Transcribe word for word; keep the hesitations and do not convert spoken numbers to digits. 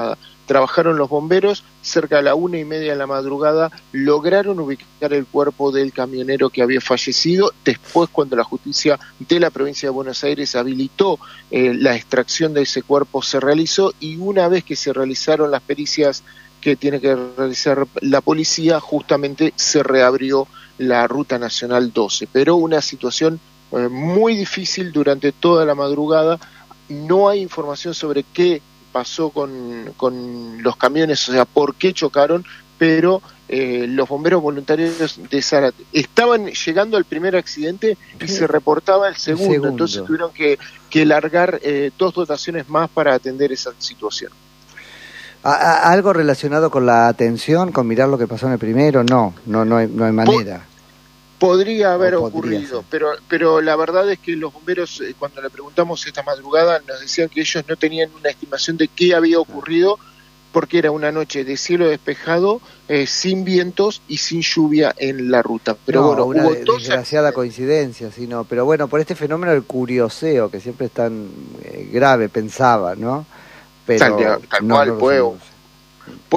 Trabajaron los bomberos, cerca de la una y media de la madrugada lograron ubicar el cuerpo del camionero que había fallecido. Después, cuando la justicia de la provincia de Buenos Aires habilitó eh, la extracción de ese cuerpo, se realizó, y una vez que se realizaron las pericias que tiene que realizar la policía, justamente se reabrió la Ruta Nacional doce. Pero una situación eh, muy difícil durante toda la madrugada. No hay información sobre qué pasó con, con los camiones, o sea, por qué chocaron, pero eh, los bomberos voluntarios de Zárate estaban llegando al primer accidente y se reportaba el segundo, el segundo. Entonces tuvieron que, que largar eh, dos dotaciones más para atender esa situación. ¿Algo relacionado con la atención, con mirar lo que pasó en el primero? No, no, no hay, no hay manera. Podría haber ocurrido, pero pero la verdad es que los bomberos, eh, cuando le preguntamos esta madrugada, nos decían que ellos no tenían una estimación de qué había ocurrido, porque era una noche de cielo despejado, eh, sin vientos y sin lluvia en la ruta. Pero no, bueno, una hubo desgraciada accidentes. coincidencia, sino, pero bueno, por este fenómeno del curioseo, que siempre es tan eh, grave, pensaba, ¿no? Pero tal, tal no, cual, no puede,